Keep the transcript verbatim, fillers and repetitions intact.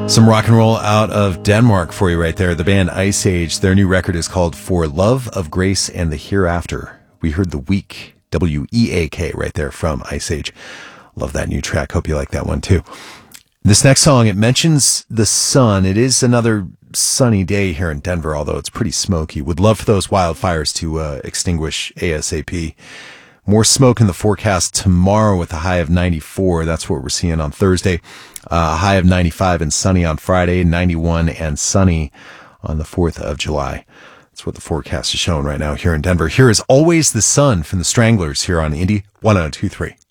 Some rock and roll out of Denmark for you right there. The band Ice Age, their new record is called For Love of Grace and the Hereafter. We heard The Weak, W E A K, right there from Ice Age. Love that new track. Hope you like that one too. This next song, it mentions the sun. It is another sunny day here in Denver, although it's pretty smoky. Would love for those wildfires to uh, extinguish ASAP. More smoke in the forecast tomorrow with a high of ninety-four. That's what we're seeing on Thursday. Uh, a high of ninety-five and sunny on Friday, ninety-one and sunny on the fourth of July. That's what the forecast is showing right now here in Denver. Here is Always the Sun from the Stranglers here on Indie one oh two point three.